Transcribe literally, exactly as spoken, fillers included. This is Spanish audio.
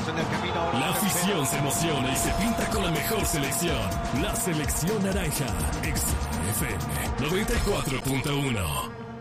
La afición se emociona y se pinta con la mejor selección. La selección naranja. X F M noventa y cuatro punto uno.